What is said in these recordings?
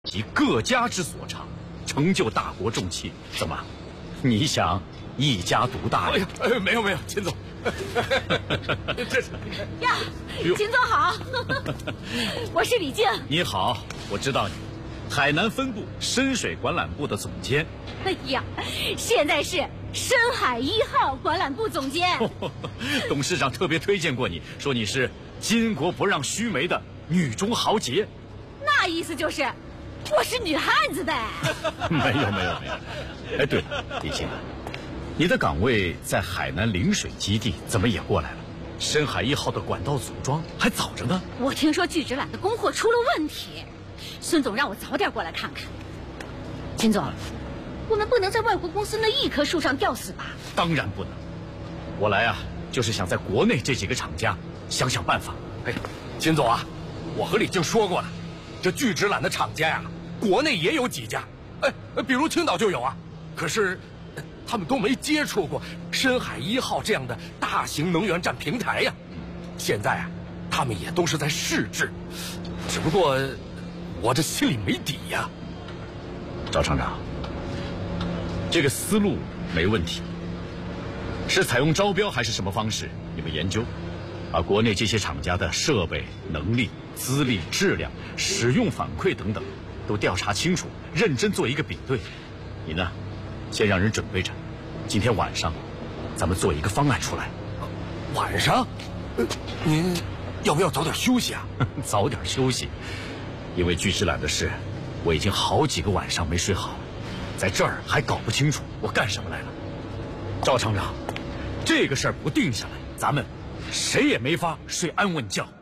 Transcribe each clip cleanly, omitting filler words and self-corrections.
集各家之所长，成就大国重器。怎么，你想一家独大呀？ 没有，秦总。这是呀，秦总好，我是李静。 你好，我知道你，海南分部深水管缆部的总监。 哎呀，现在是深海1号管缆部总监。 董事长特别推荐过你，说你是巾帼不让须眉的女中豪杰。 那意思就是我是女汉子呗。 没有。哎，对了，李静，你的岗位在海南陵水基地，怎么也过来了？深海1号的管道组装还早着呢。 我听说巨直缆的供货出了问题，孙总让我早点过来看看。秦总，我们不能在外国公司那一棵树上吊死吧？ 当然不能。我来啊，就是想在国内这几个厂家想想办法。 哎，秦总啊，我和李静说过了，这巨直缆的厂家呀，国内也有几家，比如青岛就有啊。可是他们都没接触过深海1号这样的大型能源站平台呀。现在啊，他们也都是在试制，只不过我这心里没底呀。 赵厂长，这个思路没问题，是采用招标还是什么方式？你们研究，把国内这些厂家的设备、能力、资历、质量、使用反馈等等都调查清楚，认真做一个比对。你呢，先让人准备着，今天晚上咱们做一个方案出来。 晚上？您要不要早点休息啊？ 早点休息，因为巨直缆的事，我已经好几个晚上没睡好，在这儿还搞不清楚我干什么来了。赵厂长，这个事儿不定下来，咱们谁也没法睡安稳觉。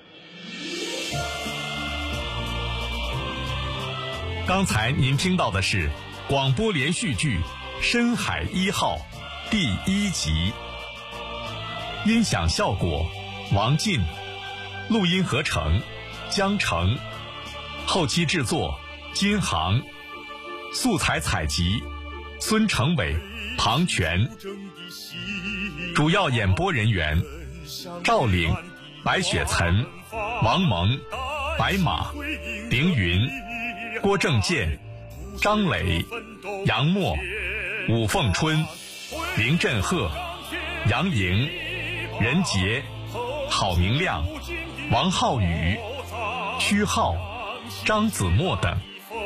刚才您听到的是广播连续剧《深海1号》第1集，音响效果王进，录音合成江成，后期制作金航，素材采集孙成伟、庞全，主要演播人员赵岭、白雪岑、王蒙、白马、凌云、郭正健、张磊、杨默、武凤春、林振赫、杨莹、任杰、郝明亮、王浩宇、屈浩、张子墨等。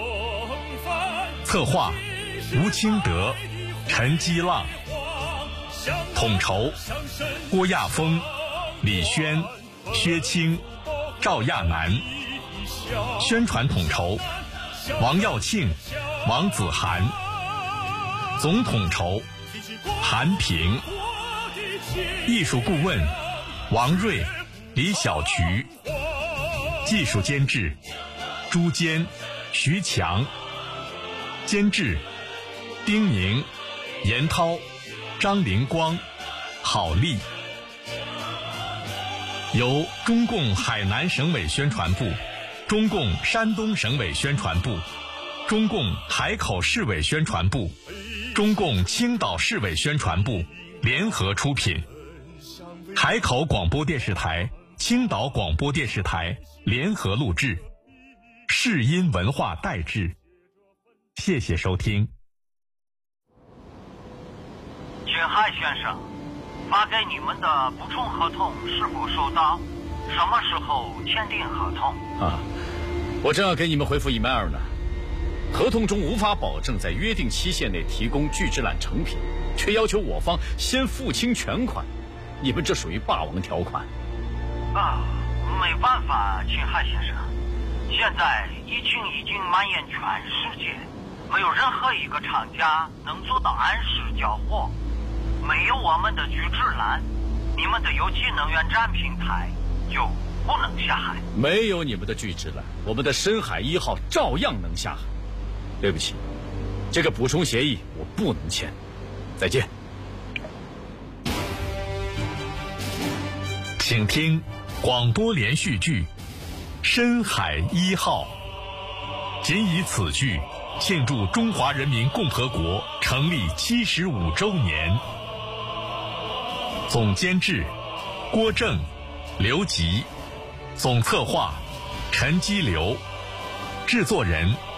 策划吴清德、陈基浪。统筹郭亚峰、李轩、薛清、赵亚楠。宣传统筹王耀庆、王子涵。总统筹韩平。艺术顾问王瑞、李小渠。技术监制朱坚、徐强。监制丁宁、严涛、张灵光、郝丽。由中共海南省委宣传部、中共山东省委宣传部、中共海口市委宣传部、中共青岛市委宣传部联合出品，海口广播电视台、青岛广播电视台联合录制，世音文化代制。谢谢收听。 请海先生，发给你们的补充合同是否收到？什么时候签订合同？ 我正要给你们回复 email 呢。合同中无法保证在约定期限内提供巨直缆成品，却要求我方先付清全款，你们这属于霸王条款。 没办法，秦海先生，现在疫情已经蔓延全世界，没有任何一个厂家能做到按时交货。没有我们的巨直缆，你们的有机能源站平台就不能下海。 没有你们的巨直缆，我们的深海1号照样能下海。对不起，这个补充协议我不能签。再见。 请听广播连续剧《深海1号》，仅以此剧庆祝中华人民共和国成立75周年。总监制郭正、刘吉。总策划陈基流。 制作人